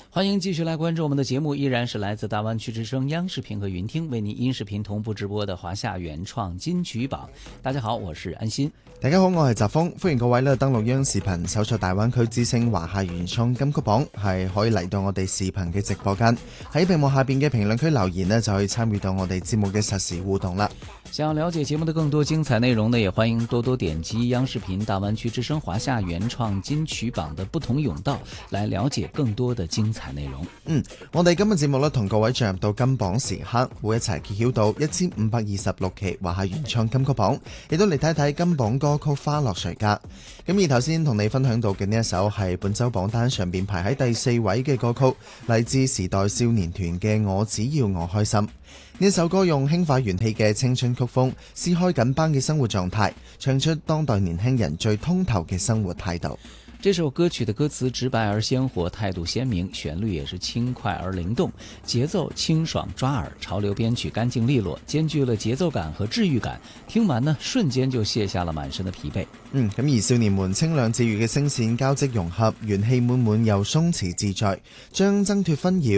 欢迎继续来关注我们的节目，依然是来自大湾区之声央视频和云听为您音视频同步直播的華夏原創金曲榜。大家好，我是安心。 大家好，我係澤峰，歡迎各位登錄央視頻搜索大灣區之聲華夏原創金曲榜，係可以嚟到我哋視頻嘅直播間，喺屏幕下邊嘅評論區留言呢，就可以參與到我哋節目嘅實時互動啦。 想要了解節目的更多精彩內容呢，也歡迎多多點擊央視頻大灣區之聲華夏原創金曲榜的不同甬道，來了解更多的精彩內容。 我哋今日節目呢，同各位進入到金榜時刻，會一齊揭曉到1526期華夏原創金曲榜，亦都嚟睇睇金榜歌曲花落誰家。咁而頭先同你分享到嘅呢一首係本周榜單上邊排喺第4位嘅歌曲，嚟自時代少年團嘅我只要我開心。呢首歌用輕快元氣嘅青春曲風，撕開緊繃嘅生活狀態，唱出當代年輕人最通透嘅生活態度。 這首歌曲的歌詞直白而鮮活，態度鮮明，旋律也是輕快而靈動，節奏清爽抓耳，潮流編曲乾淨利落，兼具了節奏感和治癒感。聽完呢，瞬間就卸下了滿身的疲憊。 咁而少年們清亮自如嘅聲線交織融合，元氣滿滿又鬆弛自在，將掙脫紛擾